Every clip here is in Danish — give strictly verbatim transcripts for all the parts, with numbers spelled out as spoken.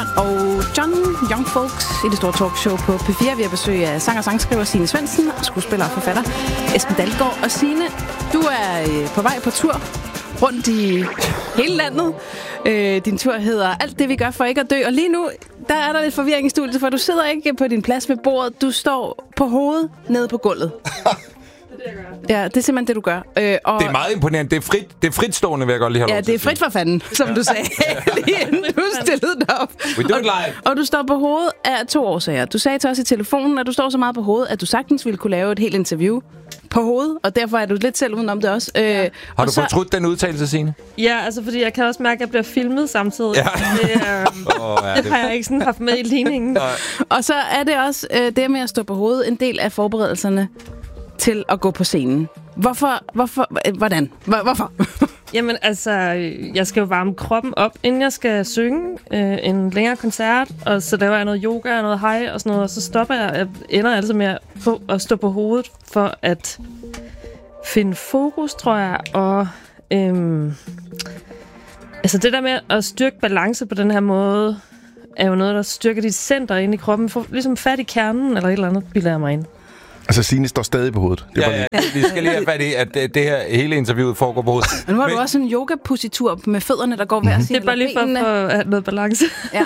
Børn og John Young Folks i det store talkshow på P fire. Vi har besøg af sang- og sangskriver Signe Svendsen, skuespiller og forfatter Esben Dalgaard. Og Signe, du er på vej på tur rundt i hele landet. Øh, din tur hedder Alt det, vi gør for ikke at dø. Og lige nu, der er der lidt forvirring i studiet, for du sidder ikke på din plads ved bordet. Du står på hovedet nede på gulvet. Ja, det er simpelthen det, du gør. Øh, og det er meget imponerende. Det er frit, det er fritstående, vil jeg godt lige have lov ja, til det er frit for fanden, som ja. du sagde, lige inden du stillede dig op. We do it live. Og, og du står på hovedet af to årsager. Du sagde til os i telefonen, at du står så meget på hovedet, at du sagtens ville kunne lave et helt interview på hovedet, og derfor er du lidt selv udenom det også. Øh, ja. Har du så fortrudt den udtalelse, Signe? Ja, altså fordi jeg kan også mærke, at jeg bliver filmet samtidig. Ja. Det, øh, oh, ja, det, det har jeg ikke sådan haft med i ligningen. Og så er det også øh, det med at stå på hovedet en del af forberedelserne til at gå på scenen. Hvorfor? Hvorfor? Hvordan? Hvorfor? Jamen altså, jeg skal jo varme kroppen op, inden jeg skal synge øh, en længere koncert, og så laver jeg noget yoga og noget hej og sådan noget, og så stopper jeg, jeg ender altså med at, på, at stå på hovedet for at finde fokus, tror jeg, og øhm, altså det der med at styrke balance på den her måde, er jo noget, der styrker dit center inde i kroppen, for ligesom fat i kernen, eller et eller andet, bilder jeg mig ind. Altså, Signe står stadig på hovedet. Det ja, ja, vi skal lige have fat i, at det her hele interviewet foregår på hovedet. Men nu har du også en yoga-positur med fødderne, der går hver mm-hmm. side. Det er bare lige for at have noget balance. Ja.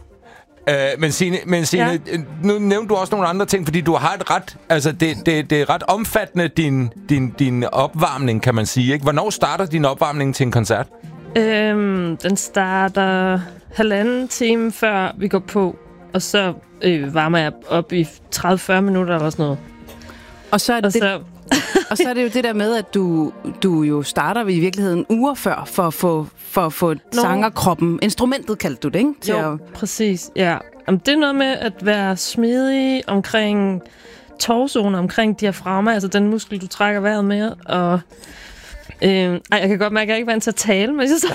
Øh, men Signe, men Signe ja. nu nævnte du også nogle andre ting, fordi du har et ret, altså det, det, det er ret omfattende, din, din, din opvarmning, kan man sige, ikke? Hvornår starter din opvarmning til en koncert? Øhm, den starter halvanden time før vi går på, og så øh, varmer jeg op i tredive til fyrre minutter eller sådan noget. Og så er det, og så, og så er det jo det der med, at du, du jo starter i virkeligheden uger før, for at få, for at få sangerkroppen. Instrumentet kaldte du det, ikke? Til jo, at... præcis, ja. Jamen, det er noget med at være smidig omkring torsoen, omkring diafragma, altså den muskel, du trækker vejret med, og... Øh, ej, jeg kan godt mærke, at jeg ikke er vant til at tale, men jeg så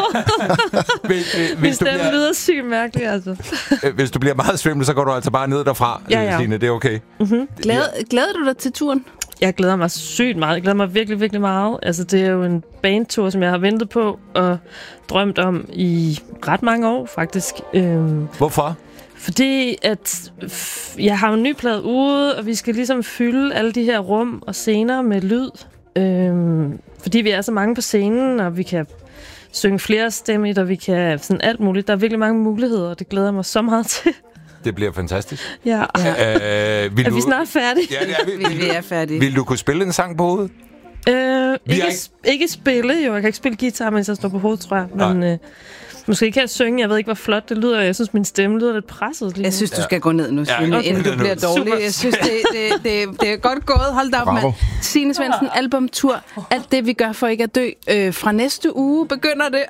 på. Hvis det bliver... lyder sygt mærkeligt, altså. Hvis du bliver meget svimmel, så går du altså bare ned derfra, ja, ja. Signe. Det er okay. Mm-hmm. Glæder, glæder du dig til turen? Jeg glæder mig sygt meget. Jeg glæder mig virkelig, virkelig meget. Altså, det er jo en bandtur, som jeg har ventet på og drømt om i ret mange år, faktisk. Øhm, Hvorfor? Fordi at jeg har en ny plade ude, og vi skal ligesom fylde alle de her rum og scener med lyd. Øhm, fordi vi er så mange på scenen, og vi kan synge flere stemmer, og vi kan sådan alt muligt. Der er virkelig mange muligheder, og det glæder jeg mig så meget til. Det bliver fantastisk. Ja. ja. Øh, vil er du... vi snart færdige? Ja, det er vi. vi, vi er færdige. Vil du kunne spille en sang på hovedet? Øh, ikke, ikke... ikke spille, jo. Jeg kan ikke spille guitar, mens jeg står på hovedet, tror jeg. Men øh, måske kan jeg synge. Jeg ved ikke, hvor flot det lyder. Jeg synes, min stemme lyder lidt presset lige. Jeg synes, du skal ja. gå ned nu, Signe, ja, okay. inden du bliver dårlig. Super. Jeg synes, det, det, det, det er godt gået. Hold da op, mand. Signe Svendsen, albumtur. Alt det, vi gør for ikke at dø. Øh, fra næste uge begynder det.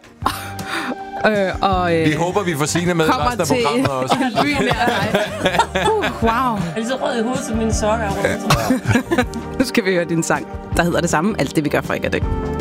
Øh, og, øh, vi håber, vi får Signe med i resten af programmet også. Byen uh, wow. Er det så rød i hovedet, som mine sokker er rød? Nu skal vi høre din sang, der hedder det samme. Alt det, vi gør for ikke at dø.